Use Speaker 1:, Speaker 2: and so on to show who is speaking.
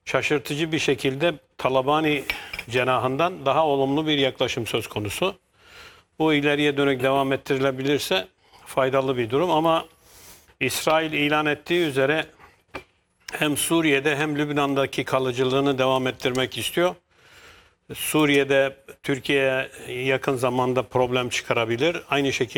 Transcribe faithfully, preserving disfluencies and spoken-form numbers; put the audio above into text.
Speaker 1: şaşırtıcı bir şekilde Talabani cenahından daha olumlu bir yaklaşım söz konusu. Bu ileriye dönük devam ettirilebilirse faydalı bir durum ama İsrail ilan ettiği üzere hem Suriye'de hem Lübnan'daki kalıcılığını devam ettirmek istiyor. Suriye'de Türkiye'ye yakın zamanda problem çıkarabilir. Aynı şekilde